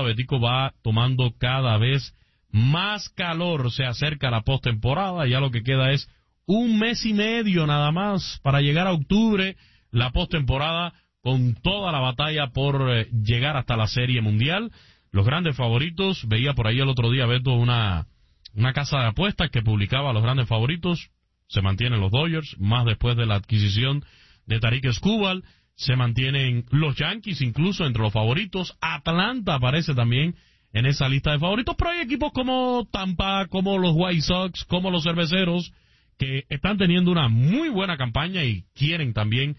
Betico, va tomando cada vez más calor. Se acerca la postemporada, ya lo que queda es un mes y medio nada más para llegar a octubre, la postemporada con toda la batalla por llegar hasta la Serie Mundial. Los grandes favoritos, veía por ahí el otro día, Beto, una casa de apuestas que publicaba los grandes favoritos. Se mantienen los Dodgers, más después de la adquisición de Tarik Skubal. Se mantienen los Yankees incluso entre los favoritos. Atlanta aparece también en esa lista de favoritos, pero hay equipos como Tampa, como los White Sox, como los Cerveceros, que están teniendo una muy buena campaña y quieren también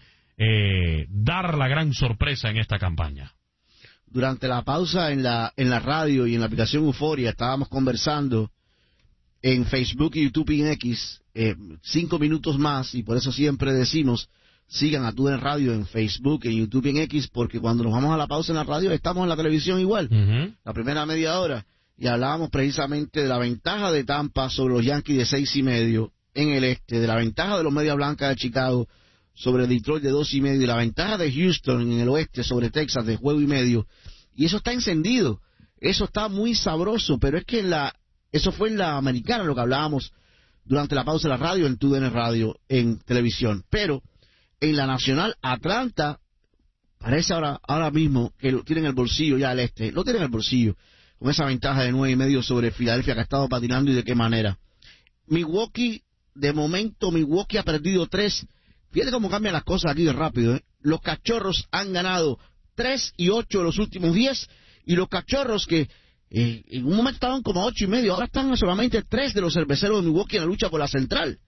dar la gran sorpresa en esta campaña. Durante la pausa en la radio y en la aplicación Euforia estábamos conversando en Facebook y YouTube y en X 5 minutos más, y por eso siempre decimos sigan a TUDN Radio en Facebook, en YouTube y en X, porque cuando nos vamos a la pausa en la radio estamos en la televisión igual, la primera media hora, y hablábamos precisamente de la ventaja de Tampa sobre los Yankees de 6.5 en el este, de la ventaja de los Medias Blancas de Chicago sobre Detroit de 2.5, y la ventaja de Houston en el oeste sobre Texas de 1.5, y eso está encendido, eso está muy sabroso, pero es que eso fue en la americana lo que hablábamos durante la pausa de la radio, en TUDN Radio, en televisión, pero en la nacional, Atlanta parece ahora mismo que lo tiene en el bolsillo ya el este, lo tiene en el bolsillo, con esa ventaja de 9.5 sobre Filadelfia, que ha estado patinando, y de qué manera. Milwaukee, de momento, Milwaukee ha perdido 3. Fíjate cómo cambian las cosas aquí de rápido, ¿eh? Los Cachorros han ganado 3-8 de los últimos 10, y los Cachorros que en un momento estaban como 8.5, ahora están solamente 3 de los Cerveceros de Milwaukee en la lucha por la central.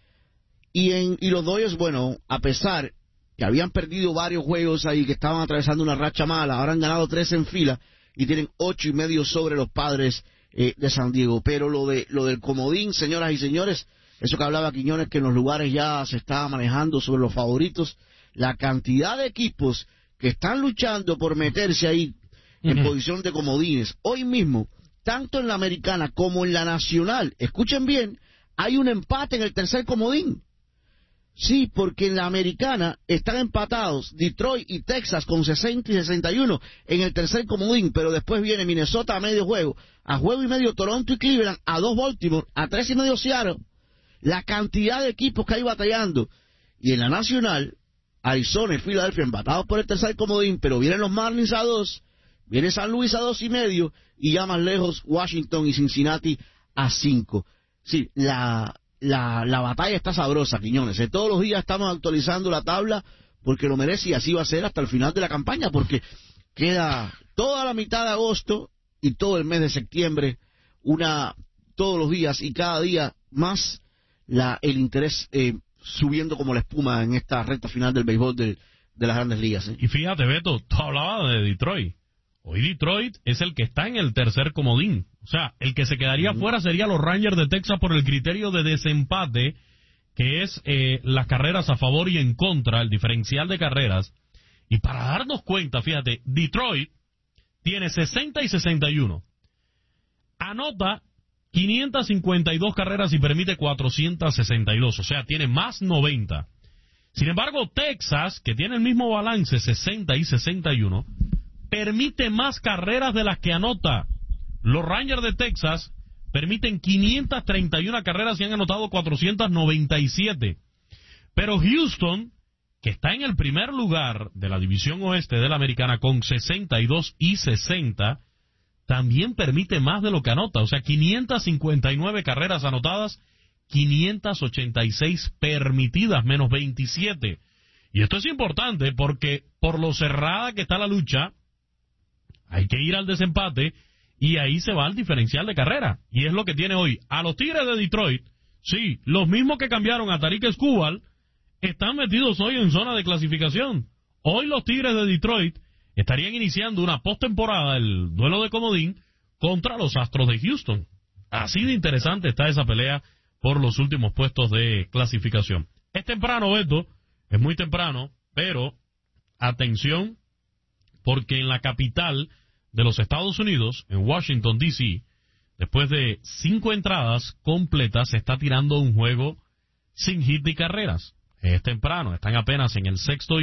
Y los Dodgers, bueno, a pesar que habían perdido varios juegos ahí, que estaban atravesando una racha mala, ahora han ganado 3 en fila y tienen 8.5 sobre los Padres de San Diego. Pero lo del comodín, señoras y señores, eso que hablaba Quiñones, que en los lugares ya se estaba manejando sobre los favoritos, la cantidad de equipos que están luchando por meterse ahí en posición de comodines. Hoy mismo, tanto en la americana como en la nacional, escuchen bien, hay un empate en el tercer comodín. Sí, porque en la americana están empatados Detroit y Texas con 60 y 61 en el tercer comodín, pero después viene Minnesota a medio juego, a 1.5 Toronto y Cleveland, a 2 Baltimore, a 3.5 Seattle. La cantidad de equipos que hay batallando. Y en la nacional, Arizona y Filadelfia empatados por el tercer comodín, pero vienen los Marlins a 2, viene San Luis a 2.5, y ya más lejos Washington y Cincinnati a 5. Sí, la batalla está sabrosa, Quiñones. Todos los días estamos actualizando la tabla porque lo merece, y así va a ser hasta el final de la campaña, porque queda toda la mitad de agosto y todo el mes de septiembre, todos los días y cada día más el interés subiendo como la espuma en esta recta final del béisbol de las Grandes Ligas. Y fíjate, Beto, tú hablabas de Detroit. Hoy Detroit es el que está en el tercer comodín. O sea, el que se quedaría fuera sería los Rangers de Texas por el criterio de desempate, que es las carreras a favor y en contra, el diferencial de carreras. Y para darnos cuenta, fíjate, Detroit tiene 60 y 61. Anota 552 carreras y permite 462. O sea, tiene más 90. Sin embargo, Texas, que tiene el mismo balance, 60 y 61, permite más carreras de las que anota. Los Rangers de Texas permiten 531 carreras y han anotado 497. Pero Houston, que está en el primer lugar de la división oeste de la americana con 62 y 60, también permite más de lo que anota. O sea, 559 carreras anotadas, 586 permitidas, menos 27. Y esto es importante porque por lo cerrada que está la lucha, hay que ir al desempate y ahí se va al diferencial de carrera. Y es lo que tiene hoy. A los Tigres de Detroit, sí, los mismos que cambiaron a Tarik Skubal, están metidos hoy en zona de clasificación. Hoy los Tigres de Detroit estarían iniciando una postemporada, el duelo de comodín, contra los Astros de Houston. Así de interesante está esa pelea por los últimos puestos de clasificación. Es temprano, Beto, es muy temprano, pero atención, porque en la capital de los Estados Unidos, en Washington, D.C., después de 5 entradas completas, se está tirando un juego sin hit ni carreras. Es temprano, están apenas en el 6º inning, pero ya MLB pone la alerta, ya pone ahí la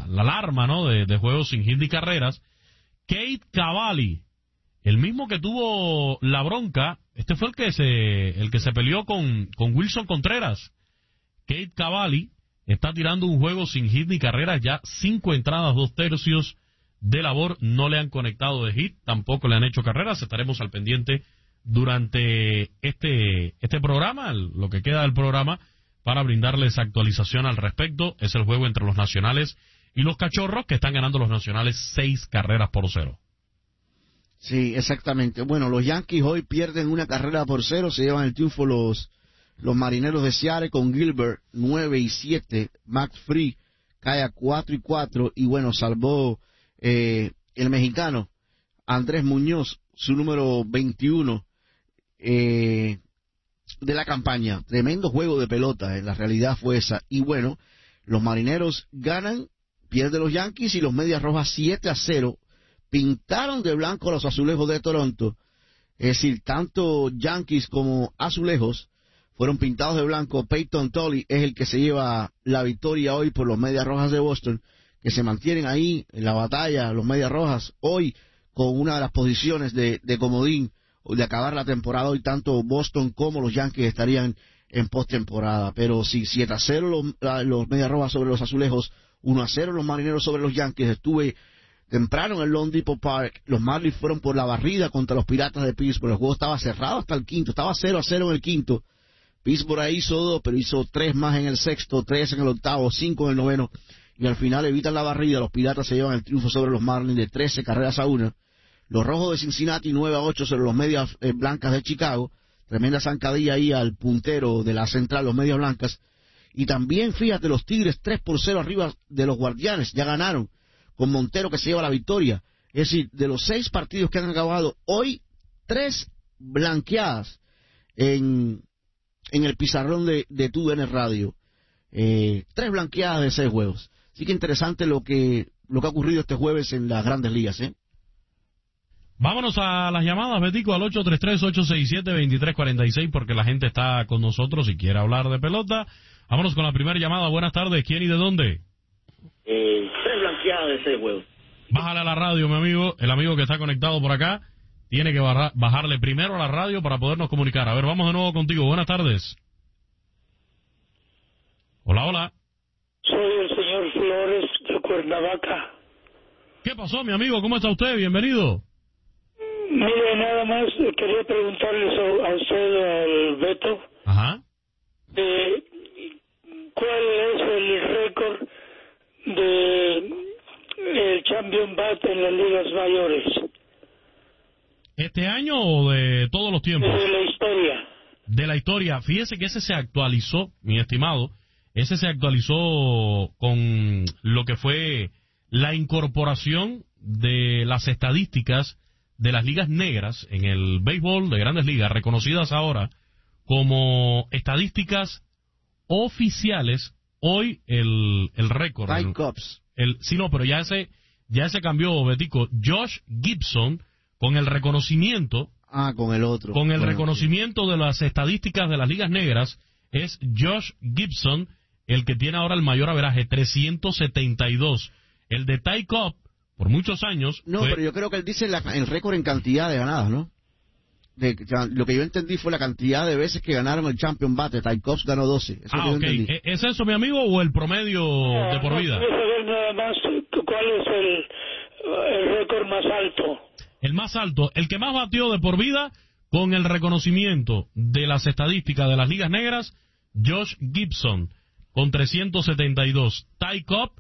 alarma, ¿no?, de juegos sin hit ni carreras. Cade Cavalli, el mismo que tuvo la bronca, este fue el que se peleó con Wilson Contreras. Cade Cavalli está tirando un juego sin hit ni carreras, ya 5 entradas, 2 tercios de labor, no le han conectado de hit, tampoco le han hecho carreras. Estaremos al pendiente durante este programa, lo que queda del programa, para brindarles actualización al respecto. Es el juego entre los Nacionales y los Cachorros, que están ganando los Nacionales 6-0. Sí, exactamente. Bueno, los Yankees hoy pierden 1-0, se llevan el triunfo los Marineros de Seattle con Gilbert 9-7, Max Fried cae a 4-4 y bueno, salvó el mexicano Andrés Muñoz, su número 21 de la campaña. Tremendo juego de pelota, la realidad fue esa. Y bueno, los Marineros ganan, pierden los Yankees y los Medias Rojas 7-0. Pintaron de blanco a los Azulejos de Toronto. Es decir, tanto Yankees como Azulejos fueron pintados de blanco. Peyton Tolly es el que se lleva la victoria hoy por los Medias Rojas de Boston, que se mantienen ahí en la batalla, los Medias Rojas, hoy con una de las posiciones de comodín, de acabar la temporada. Hoy tanto Boston como los Yankees estarían en postemporada. Pero sí, 7-0 los Medias Rojas sobre los Azulejos, 1-0 los Marineros sobre los Yankees. Estuve temprano en el Lone Depot Park, los Marlins fueron por la barrida contra los Piratas de Pittsburgh. El juego estaba cerrado hasta el quinto, estaba 0-0 en el quinto. Pittsburgh ahí hizo 2, pero hizo 3 más en el sexto, 3 en el octavo, 5 en el noveno, y al final evitan la barrida. Los Piratas se llevan el triunfo sobre los Marlins de 13-1. Los Rojos de Cincinnati 9-8 sobre los Medias Blancas de Chicago. Tremenda zancadilla ahí al puntero de la central, los Medias Blancas. Y también, fíjate, los Tigres 3-0 arriba de los Guardianes, ya ganaron, con Montero que se lleva la victoria. Es decir, de los 6 partidos que han acabado hoy, 3 blanqueadas en el pizarrón de TUDN Radio. 3 blanqueadas de 6 juegos. Así que interesante lo que ha ocurrido este jueves en las Grandes Ligas, ¿eh? Vámonos a las llamadas, Betico, al 833-867-2346, porque la gente está con nosotros y quiere hablar de pelota. Vámonos con la primera llamada. Buenas tardes. ¿Quién y de dónde? 3 blanqueadas de 6 juegos. Bájale a la radio, mi amigo. El amigo que está conectado por acá tiene que bajarle primero a la radio para podernos comunicar. A ver, vamos de nuevo contigo. Buenas tardes. Hola, hola. Soy el señor Flores de Cuernavaca. ¿Qué pasó, mi amigo? ¿Cómo está usted? Bienvenido. Mire, nada más quería preguntarle a usted, al Beto, Ajá. ¿cuál es el récord de el Champion Bat en las ligas mayores? ¿Este año o de todos los tiempos? De la historia. De la historia. Fíjese que ese se actualizó, mi estimado. Ese se actualizó con lo que fue la incorporación de las estadísticas de las ligas negras en el béisbol de Grandes Ligas, reconocidas ahora como estadísticas oficiales. Hoy el récord. Ty Cobbs. Sí, no, pero ya ese cambió, Betico. Josh Gibson, con el reconocimiento. Con el otro. Con el reconocimiento de las estadísticas de las ligas negras, es Josh Gibson el que tiene ahora el mayor averaje, 372. El de Ty Cobb, por muchos años. No, pero yo creo que él dice el récord en cantidad de ganadas, ¿no? Lo que yo entendí fue la cantidad de veces que ganaron el Champion Bat. Ty Cobb ganó 12. Eso ok. ¿Es eso, mi amigo, o el promedio de por vida? Quiero saber nada más cuál es el récord más alto. El más alto, el que más batió de por vida, con el reconocimiento de las estadísticas de las ligas negras, Josh Gibson, con 372. Ty Cobb,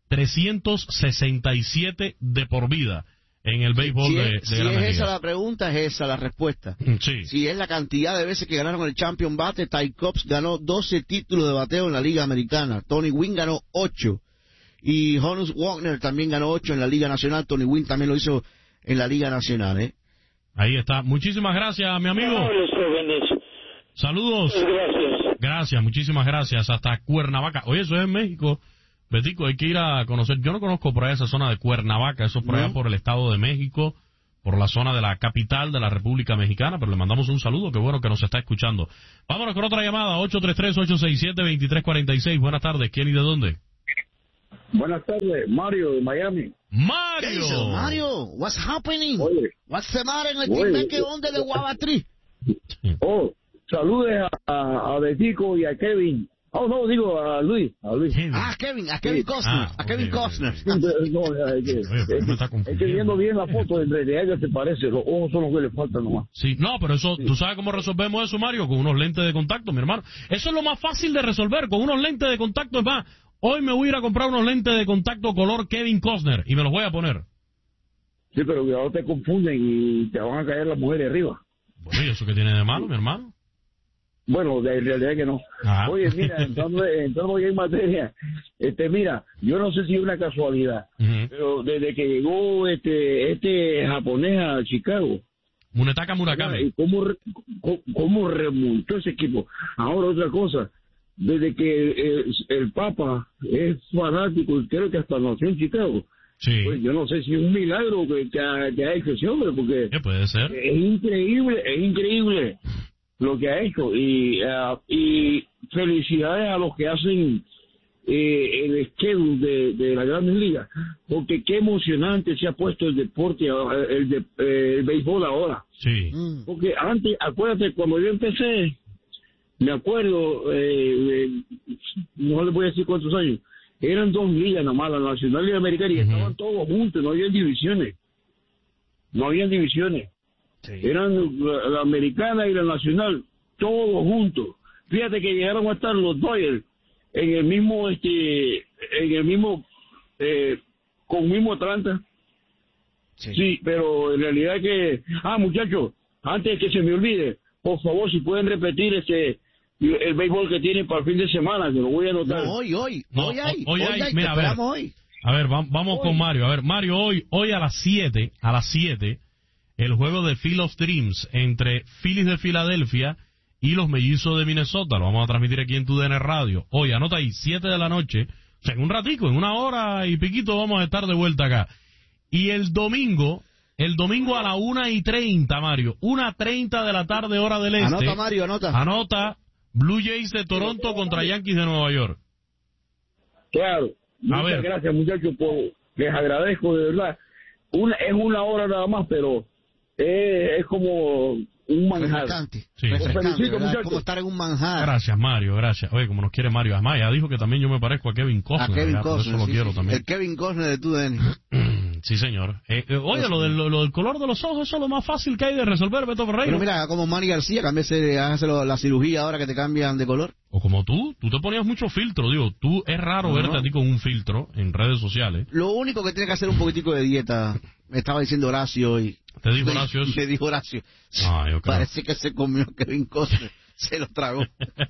367 de por vida en el béisbol de Grandes Ligas. Si es esa la pregunta, es esa la respuesta. Sí. Si es la cantidad de veces que ganaron el Champion Bate, Ty Cobb ganó 12 títulos de bateo en la Liga Americana. Tony Gwynn ganó 8. Y Honus Wagner también ganó 8 en la Liga Nacional. Tony Gwynn también lo hizo en la Liga Nacional, ¿eh? Ahí está. Muchísimas gracias, mi amigo. Saludos. Gracias. Gracias, muchísimas gracias. Hasta Cuernavaca. Oye, eso es en México. Betico, hay que ir a conocer. Yo no conozco por allá esa zona de Cuernavaca. Eso es por allá por el Estado de México, por la zona de la capital de la República Mexicana. Pero le mandamos un saludo. Qué bueno que nos está escuchando. Vámonos con otra llamada. 833-867-2346. Buenas tardes. ¿Quién y de dónde? Buenas tardes, Mario de Miami. Mario. Mario, what's happening? Oye. What's the matter en el Oye. team que onda de Guabatrí? Oh, saludes a Betico y a Kevin. Oh, no, digo a Luis. Kevin. A Kevin Costner, Ah, a Kevin ok. Costner. No, Oye, pero me está es que confundiendo. viendo bien la foto, en realidad se parece, los ojos son los que le faltan nomás. Sí, no, pero eso, ¿tú sabes cómo resolvemos eso, Mario? Con unos lentes de contacto, mi hermano. Eso es lo más fácil de resolver, con unos lentes de contacto. Es más, hoy me voy a ir a comprar unos lentes de contacto color Kevin Costner y me los voy a poner. Sí, pero cuidado, te confunden y te van a caer las mujeres arriba. Bueno, ¿y eso qué tiene de malo, mi hermano? Bueno, de realidad que no. Ajá. Oye, mira, entrando ya en materia, mira, yo no sé si es una casualidad, Ujú. pero desde que llegó este japonés a Chicago, Munetaka Murakami. ¿cómo remontó ese equipo? Ahora otra cosa, desde que el Papa es fanático, y creo que hasta nació en Chicago, Sí. pues yo no sé si es un milagro que ha hecho ese hombre, porque ¿Qué puede ser? es increíble lo que ha hecho, y felicidades a los que hacen el schedule de las Grandes Ligas, porque qué emocionante se ha puesto el deporte, el béisbol ahora. Sí. Porque antes, acuérdate, cuando yo empecé, me acuerdo, no les voy a decir cuántos años, eran 2 ligas nomás, la nacional y la americana, y estaban todos juntos, no habían divisiones. Sí. Eran la americana y la nacional, todos juntos. Fíjate que llegaron a estar los Dodgers en el mismo, con mismo Atlanta. Sí, pero en realidad que, muchachos, antes que se me olvide, por favor, si pueden repetir el béisbol que tienen para el fin de semana, que lo voy a anotar. No, hoy hay. Mira, a ver. Esperamos hoy. A ver, vamos con Mario. A ver, Mario, hoy a las 7, el juego de Field of Dreams entre Phillies de Filadelfia y los Mellizos de Minnesota. Lo vamos a transmitir aquí en TUDN Radio. Hoy, anota ahí, 7 de la noche. O sea, en un ratico, en 1 hora y piquito vamos a estar de vuelta acá. Y el domingo a la 1:30, Mario. 1:30 de la tarde, hora del este. Anota, Mario, anota. Anota, Blue Jays de Toronto contra Yankees de Nueva York. Claro. Muchas gracias, muchachos, les agradezco, de verdad. Es 1 hora nada más, pero es como un manjar. Refrescante. Sí. Felicito, ¿verdad? muchachos. Es como estar en un manjar. Gracias, Mario, gracias. Oye, como nos quiere Mario. Además, ya dijo que también yo me parezco a Kevin Costner. A Kevin ya, por Costner, eso lo sí, quiero sí. también. El Kevin Costner de TUDN. Sí, señor. Oye, lo del color de los ojos, eso es lo más fácil que hay de resolver, Beto Ferreira. Pero mira, como Manny García, hágase la cirugía ahora que te cambian de color. O como tú te ponías mucho filtro, digo, es raro verte a ti con un filtro en redes sociales. Lo único que tiene que hacer un poquitico de dieta, me estaba diciendo Horacio y... ¿Te dijo Horacio eso? Me dijo Horacio. Ah, yo creo. Parece que se comió Kevin Costner. Se lo tragó.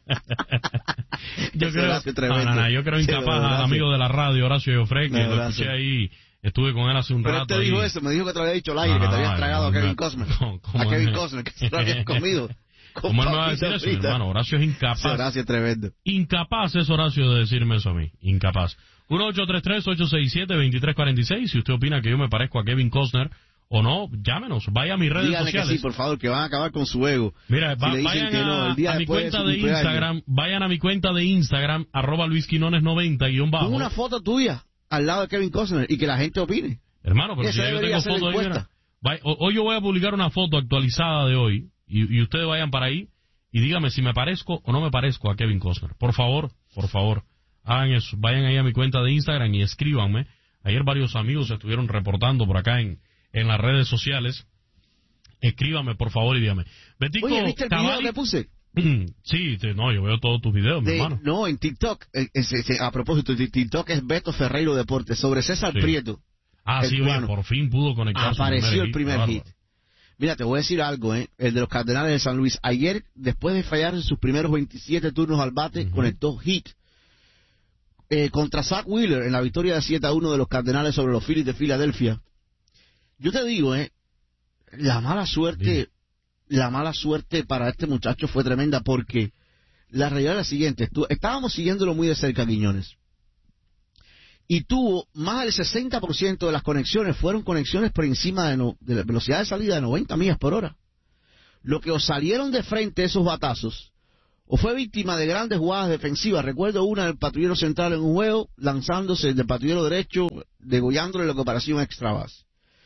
yo Ese creo, Horacio tremendo. yo creo Ese incapaz al Horacio. amigo de la radio, Horacio Jofre, que No, lo Horacio. escuché ahí, estuve con él hace un Pero rato. él te dijo ahí. eso, me dijo que te lo había dicho al aire, que te habías tragado a Kevin Costner. A Kevin Costner, que se lo habías comido. ¿Cómo él me va a decir eso, mi hermano? Horacio es incapaz. Ese Horacio es tremendo. Incapaz es Horacio de decirme eso a mí. Incapaz. 1-833-867-2346. Si usted opina que yo me parezco a Kevin Costner o no, llámenos. Vaya a mis redes Díganle sociales. que sí, por favor, que van a acabar con su ego. Mira, Si le dicen vayan que no, el día a mi después cuenta su de cumpleaños. Instagram. Vayan a mi cuenta de Instagram, @LuisQuinones90_. Pon una foto tuya al lado de Kevin Costner y que la gente opine. Hermano, pero si Esa ya yo debería tengo ser la foto ahí, encuesta. mira. Hoy yo voy a publicar una foto actualizada de hoy y ustedes vayan para ahí y díganme si me parezco o no me parezco a Kevin Costner. Por favor, hagan eso. Vayan ahí a mi cuenta de Instagram y escríbanme. Ayer varios amigos se estuvieron reportando por acá en las redes sociales. Escríbanme, por favor, y díganme. Betico, Oye, ¿viste el video que puse? Sí, no, yo veo todos tus videos, mi hermano. No, en TikTok, a propósito, de TikTok es Beto Ferreiro Deportes, sobre César Sí. Prieto. Ah, el sí, oye, cubano. por fin pudo conectar Apareció el primer bárbaro. hit. Mira, te voy a decir algo, el de los Cardenales de San Luis. Ayer, después de fallar en sus primeros 27 turnos al bate, conectó hit. Contra Zach Wheeler, en la victoria de 7-1 de los Cardenales sobre los Phillies de Filadelfia. Yo te digo, la mala suerte para este muchacho fue tremenda, porque la realidad es la siguiente. Estábamos siguiéndolo muy de cerca, Quiñones. Y tuvo más del 60% de las conexiones, fueron conexiones por encima de la velocidad de salida de 90 millas por hora. Lo que os salieron de frente esos batazos, o fue víctima de grandes jugadas defensivas. Recuerdo una del patrullero central en un juego, lanzándose del patrullero derecho, degollándole la operación extra base.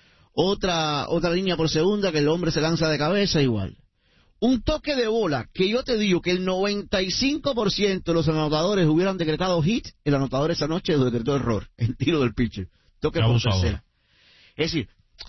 Otra línea por segunda que el hombre se lanza de cabeza igual. Un toque de bola que yo te digo que el 95% de los anotadores hubieran decretado hit, el anotador esa noche lo decretó error en tiro del pitcher. Toque por tercera. Es decir,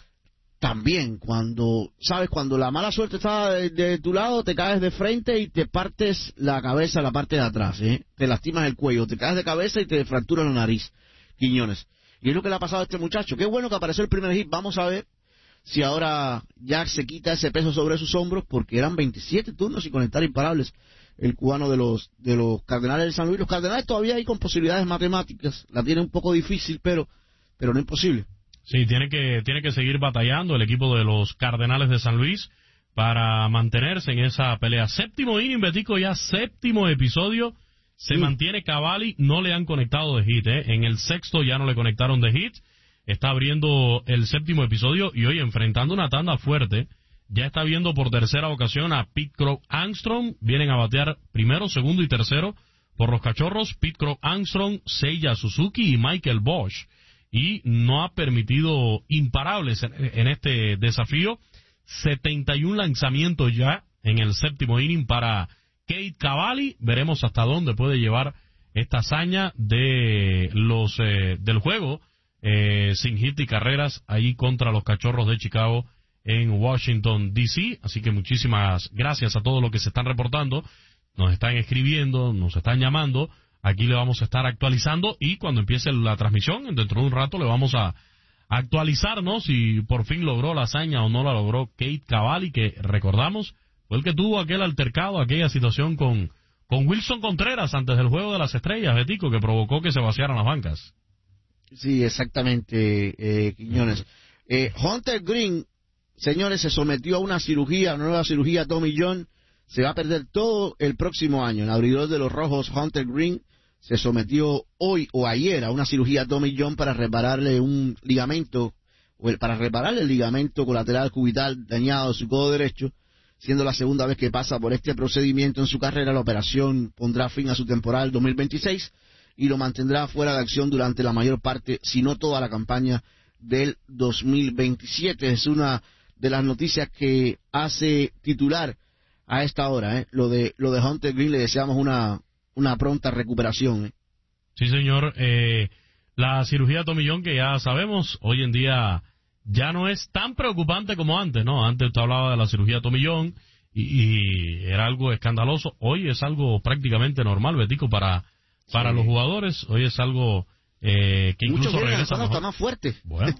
también cuando la mala suerte está de tu lado, te caes de frente y te partes la cabeza, la parte de atrás, te lastimas el cuello, te caes de cabeza y te fracturas la nariz, Quiñones. Y es lo que le ha pasado a este muchacho. Qué bueno que apareció el primer hit. Vamos a ver si ahora Jack se quita ese peso sobre sus hombros, porque eran 27 turnos y conectar imparables el cubano de los Cardenales de San Luis. Los Cardenales todavía hay con posibilidades matemáticas. La tiene un poco difícil, pero no imposible. Sí, tiene que seguir batallando el equipo de los Cardenales de San Luis para mantenerse en esa pelea. Séptimo inning, Betico, ya séptimo episodio. Se mantiene Cavalli, no le han conectado de hit, En el sexto ya no le conectaron de hit. Está abriendo el séptimo episodio y hoy enfrentando una tanda fuerte. Ya está viendo por tercera ocasión a Pete Crow Armstrong. Vienen a batear primero, segundo y tercero por los Cachorros. Pete Crow Armstrong, Seiya Suzuki y Michael Bosch. Y no ha permitido imparables en este desafío. 71 lanzamientos ya en el séptimo inning para Cade Cavalli. Veremos hasta dónde puede llevar esta hazaña de del juego sin hit y carreras ahí contra los Cachorros de Chicago en Washington, D.C. Así que muchísimas gracias a todos los que se están reportando, nos están escribiendo, nos están llamando. Aquí le vamos a estar actualizando y cuando empiece la transmisión, dentro de un rato le vamos a actualizarnos si por fin logró la hazaña o no la logró Cade Cavalli, que recordamos fue el que tuvo aquel altercado, aquella situación con Wilson Contreras antes del Juego de las Estrellas, Betico, que provocó que se vaciaran las bancas. Sí, exactamente, Quiñones. Hunter Green, señores, se sometió a una nueva cirugía Tommy John. Se va a perder todo el próximo año. El abridor de los Rojos, Hunter Green, se sometió hoy o ayer a una cirugía Tommy John para repararle un ligamento, para repararle el ligamento colateral cubital dañado de su codo derecho, siendo la segunda vez que pasa por este procedimiento en su carrera. La operación pondrá fin a su temporada 2026 y lo mantendrá fuera de acción durante la mayor parte, si no toda la campaña del 2027. Es una de las noticias que hace titular a esta hora, Lo de Hunter Green. Le deseamos una pronta recuperación, Sí, señor. La cirugía Tommy John, que ya sabemos, hoy en día ya no es tan preocupante como antes, ¿no? Antes usted hablaba de la cirugía Tommy John y era algo escandaloso. Hoy es algo prácticamente normal, Betico, para los jugadores. Hoy es algo que incluso regresa hasta más fuerte. Bueno,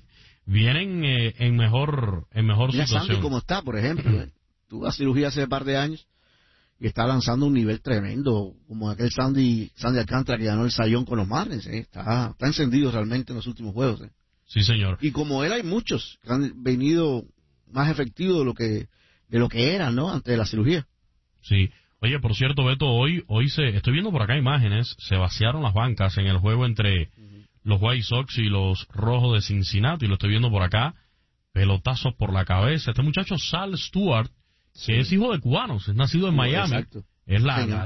vienen en mejor Mira situación. Sandy como está, por ejemplo. Tuvo la cirugía hace un par de años y está lanzando un nivel tremendo, como aquel Sandy Alcántara que ganó el Sayón con los Marlins. Está encendido realmente en los últimos juegos. Sí, señor. Y como él hay muchos que han venido más efectivos de lo que eran, ¿no? Antes de la cirugía. Sí. Oye, por cierto, Beto, hoy estoy viendo por acá imágenes, se vaciaron las bancas en el juego entre los White Sox y los Rojos de Cincinnati, y lo estoy viendo por acá, pelotazos por la cabeza. Este muchacho Sal Stewart, que es hijo de cubanos, es nacido en Miami, exacto. Es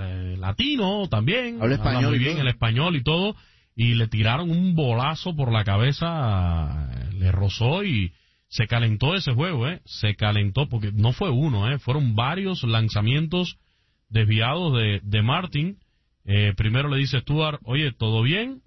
latino también, habla español muy bien el español y todo, y le tiraron un bolazo por la cabeza, le rozó y se calentó ese juego, se calentó, porque no fue uno, fueron varios lanzamientos desviados de Martin. Primero le dice Stewart, oye, ¿todo bien?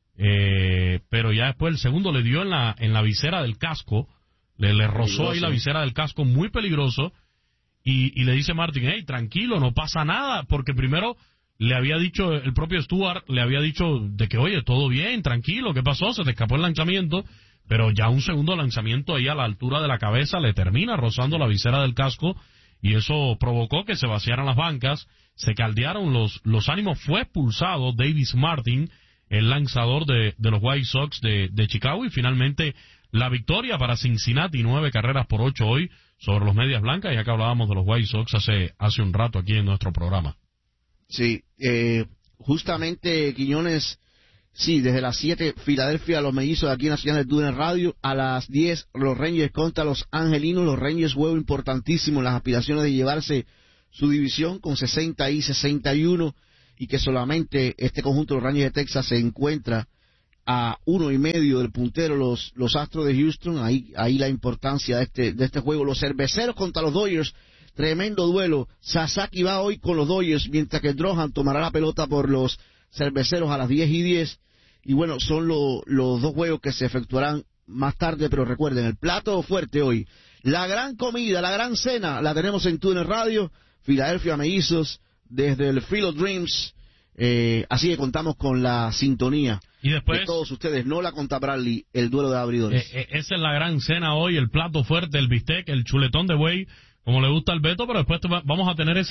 Pero ya después el segundo le dio en la visera del casco, le rozó ahí la visera del casco, muy peligroso, y le dice Martin, hey, tranquilo, no pasa nada, porque primero le había dicho, el propio Stewart le había dicho de que, oye, todo bien, tranquilo, ¿qué pasó? Se te escapó el lanzamiento, pero ya un segundo lanzamiento ahí a la altura de la cabeza le termina rozando la visera del casco, y eso provocó que se vaciaran las bancas, se caldearon los ánimos. Fue expulsado Davis Martin, el lanzador de los White Sox de Chicago, y finalmente la victoria para Cincinnati, 9-8 hoy sobre los Medias Blancas, ya que hablábamos de los White Sox hace un rato aquí en nuestro programa. Sí, justamente, Quiñones, sí, desde las 7, Filadelfia, los mellizos de aquí en la señal de Túnel Radio. A las 10, los Rangers contra los Angelinos. Los Rangers, juego importantísimo en las aspiraciones de llevarse su división con 60 y 61, y que solamente este conjunto de los Rangers de Texas se encuentra a 1.5 del puntero, los Astros de Houston. Ahí la importancia de este juego. Los Cerveceros contra los Dodgers, tremendo duelo. Sasaki va hoy con los Dodgers, mientras que Drohan tomará la pelota por los Cerveceros a las 10:10. Y bueno, son los dos juegos que se efectuarán más tarde, pero recuerden, el plato fuerte hoy, la gran comida, la gran cena, la tenemos en TUDN Radio, Filadelfia Mellizos, desde el Field of Dreams. Así que contamos con la sintonía y después, de todos ustedes, no la contra Bradley, el duelo de abridores. Esa es la gran cena hoy, el plato fuerte, el bistec, el chuletón de buey, como le gusta al Beto, pero después vamos a tener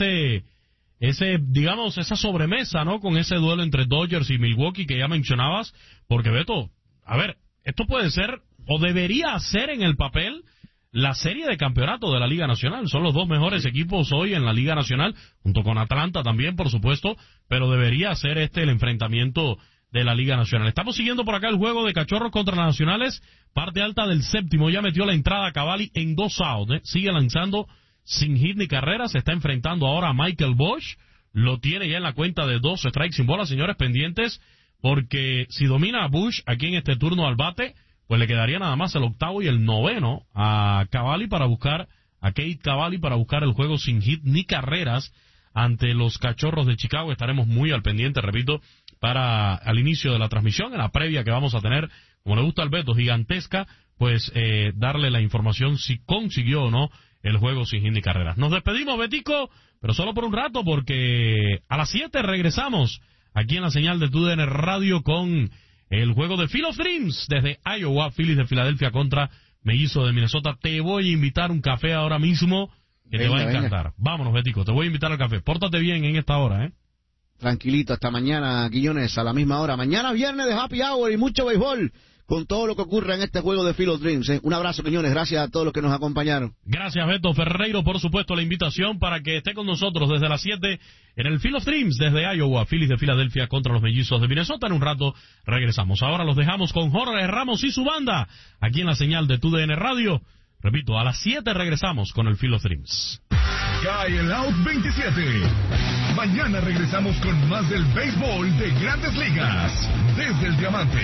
digamos, esa sobremesa, ¿no? Con ese duelo entre Dodgers y Milwaukee que ya mencionabas, porque Beto, a ver, esto puede ser, o debería ser en el papel, la serie de campeonato de la Liga Nacional. Son los dos mejores equipos hoy en la Liga Nacional, junto con Atlanta también, por supuesto, pero debería ser el enfrentamiento de la Liga Nacional. Estamos siguiendo por acá el juego de Cachorros contra las Nacionales, parte alta del séptimo, ya metió la entrada a Cavalli en 2 outs, sigue lanzando sin hit ni carrera, se está enfrentando ahora a Michael Bosch, lo tiene ya en la cuenta de 2 strikes sin bola, señores, pendientes, porque si domina a Bush aquí en este turno al bate, pues le quedaría nada más el octavo y el noveno a Cavalli a Cade Cavalli para buscar el juego sin hit ni carreras ante los Cachorros de Chicago. Estaremos muy al pendiente, repito, para al inicio de la transmisión, en la previa que vamos a tener, como le gusta al Beto, gigantesca, pues darle la información si consiguió o no el juego sin hit ni carreras. Nos despedimos, Betico, pero solo por un rato, porque a las 7 regresamos aquí en la señal de TUDN Radio con el juego de Field of Dreams desde Iowa, Phillies de Filadelfia contra Mellizos de Minnesota. Te voy a invitar un café ahora mismo que te va a encantar. Venga. Vámonos, Betico, te voy a invitar al café. Pórtate bien en esta hora, Tranquilito, hasta mañana, Quiñones, a la misma hora. Mañana viernes de Happy Hour y mucho béisbol con todo lo que ocurra en este juego de Field of Dreams. Un abrazo, Quiñones, gracias a todos los que nos acompañaron. Gracias, Beto Ferreiro, por supuesto, la invitación para que esté con nosotros desde las 7 en el Field of Dreams desde Iowa, Phillies de Filadelfia contra los Mellizos de Minnesota. En un rato regresamos. Ahora los dejamos con Jorge Ramos y su banda aquí en la señal de TUDN Radio. Repito, a las 7 regresamos con el Field of Dreams. Cae el out 27. Mañana regresamos con más del béisbol de Grandes Ligas desde el Diamante.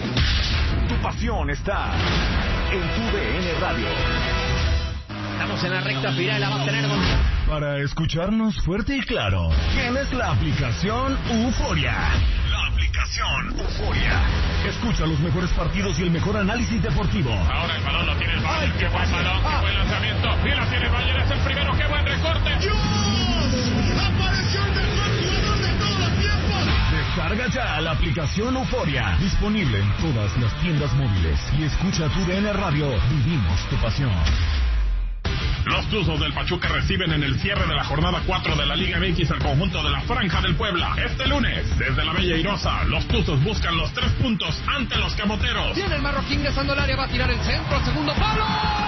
Tu pasión está en TUDN Radio. Estamos en la recta final, la va a tener Para escucharnos fuerte y claro, tienes la aplicación Euforia. La aplicación Euforia. Escucha los mejores partidos y el mejor análisis deportivo. Ahora el balón lo tiene el Bayer. Qué buen balón, qué buen lanzamiento. Y la tiene el Bayer, es el primero, qué buen recorte. ¡Dios! ¡Apareció el mejor jugador de todos los tiempos! Descarga ya la aplicación Euforia. Disponible en todas las tiendas móviles. Y escucha TUDN Radio. Vivimos tu pasión. Los Tuzos del Pachuca reciben en el cierre de la jornada 4 de la Liga MX al conjunto de la Franja del Puebla. Este lunes, desde la Bella Airosa, los Tuzos buscan los 3 puntos ante los Camoteros. Tiene el Marroquín ingresando al área, va a tirar el centro, segundo palo.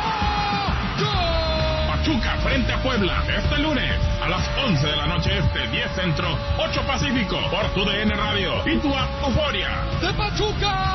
¡Gol! Pachuca frente a Puebla, este lunes, a las 11 de la noche 10 centro, 8 pacífico, por TUDN Radio y tu app Euforia. ¡De Pachuca!